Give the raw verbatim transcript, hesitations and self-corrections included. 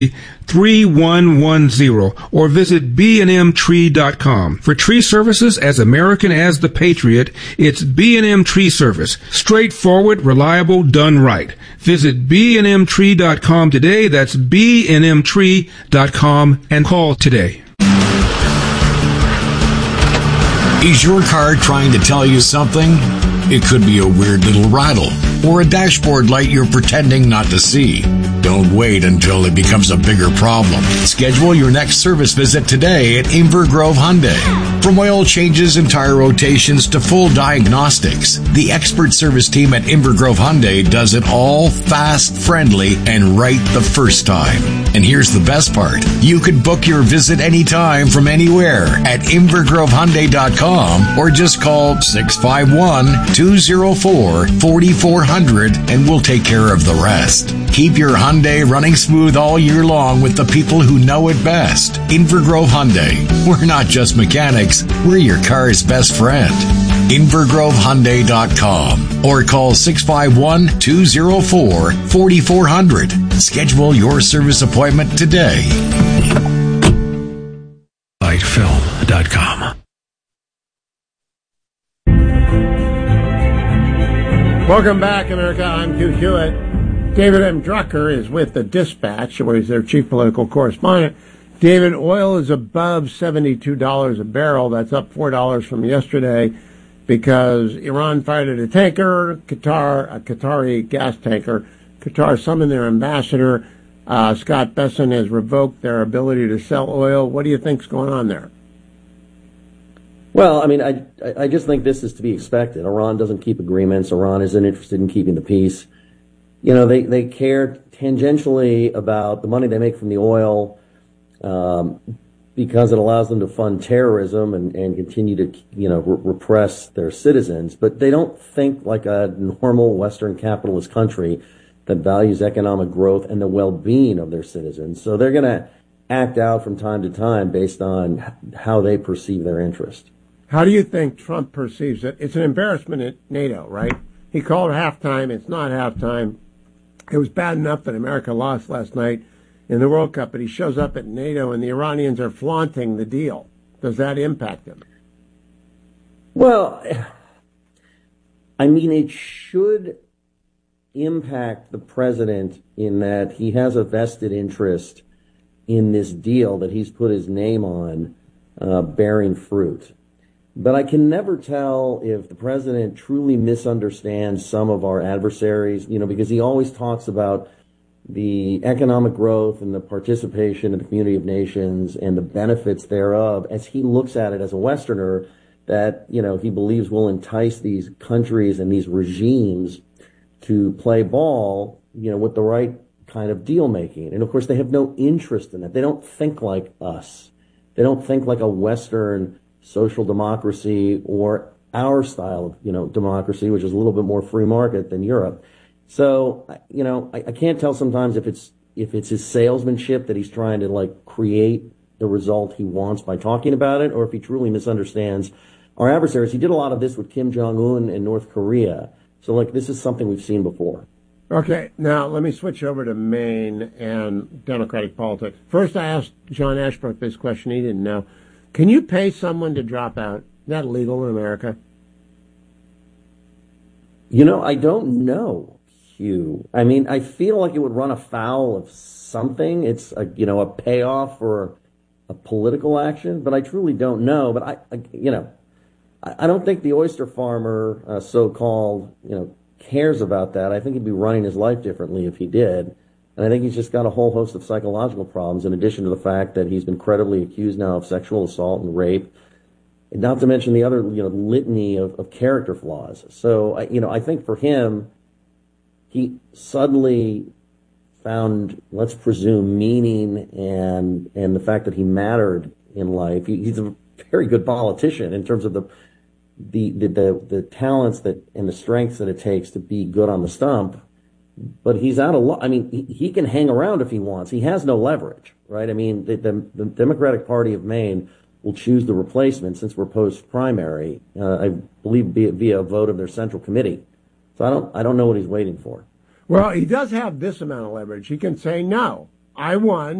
three one one zero or visit b and m tree dot com. For tree services as American as the Patriot, it's B and M Tree Service. Straightforward, reliable, done right. Visit b and m tree dot com today. That's b and m tree dot com and call today. Is your car trying to tell you something? It could be a weird little rattle or a dashboard light you're pretending not to see. Don't wait until it becomes a bigger problem. Schedule your next service visit today at Inver Grove Hyundai. From oil changes and tire rotations to full diagnostics, the expert service team at Inver Grove Hyundai does it all fast, friendly, and right the first time. And here's the best part. You can book your visit anytime from anywhere at inver grove hyundai dot com or just call six five one, two zero four, four four zero zero and we'll take care of the rest. Keep your Hyundai running smooth all year long with the people who know it best. Inver Grove Hyundai. We're not just mechanics, we're your car's best friend. inver grove hyundai dot com or call six five one, two zero four, four four zero zero. Schedule your service appointment today. light film dot com. Welcome back, America. I'm Hugh Hewitt. David M. Drucker is with the Dispatch, where he's their chief political correspondent. David, oil is above seventy-two dollars a barrel. That's up four dollars from yesterday because Iran fired at a tanker, Qatar, a Qatari gas tanker. Qatar summoned their ambassador. Uh, Scott Bessent has revoked their ability to sell oil. What do you think's going on there? Well, I mean, I I just think this is to be expected. Iran doesn't keep agreements. Iran isn't interested in keeping the peace. You know, they, they care tangentially about the money they make from the oil um, because it allows them to fund terrorism and, and continue to, you know, re- repress their citizens. But they don't think like a normal Western capitalist country that values economic growth and the well-being of their citizens. So they're going to act out from time to time based on how they perceive their interest. How do you think Trump perceives it? It's an embarrassment at NATO, right? He called halftime. It's not halftime. It was bad enough that America lost last night in the World Cup, but he shows up at NATO and the Iranians are flaunting the deal. Does that impact him? Well, I mean, it should impact the president in that he has a vested interest in this deal that he's put his name on uh, bearing fruit. But I can never tell if the president truly misunderstands some of our adversaries, you know, because he always talks about the economic growth and the participation in the community of nations and the benefits thereof as he looks at it as a Westerner that, you know, he believes will entice these countries and these regimes to play ball, you know, with the right kind of deal making. And of course, they have no interest in that. They don't think like us. They don't think like a Western social democracy or our style of, you know, democracy, which is a little bit more free market than Europe. So, you know, I, I can't tell sometimes if it's if it's his salesmanship that he's trying to like create the result he wants by talking about it, or if he truly misunderstands our adversaries. He did a lot of this with Kim Jong-un in North Korea. So, like, this is something we've seen before. Okay, now let me switch over to Maine and Democratic politics. First, I asked John Ashbrook this question. He didn't know. Can you pay someone to drop out? Is that legal in America? You know, I don't know, Hugh. I mean, I feel like it would run afoul of something. It's, a, you know, a payoff for a political action, but I truly don't know. But, I, I you know, I, I don't think the oyster farmer, uh, so-called, you know, cares about that. I think he'd be running his life differently if he did. And I think he's just got a whole host of psychological problems, in addition to the fact that he's been credibly accused now of sexual assault and rape, and not to mention the other, you know, litany of, of character flaws. So, you know, I think for him, he suddenly found, let's presume, meaning and and the fact that he mattered in life. He, he's a very good politician in terms of the the, the the the talents that and the strengths that it takes to be good on the stump. But he's out of luck. I mean, he, he can hang around if he wants. He has no leverage, right? I mean, the, the, the Democratic Party of Maine will choose the replacement since we're post-primary, uh, I believe via, via a vote of their central committee. So I don't I don't know what he's waiting for. Well, he does have this amount of leverage. He can say no. I won.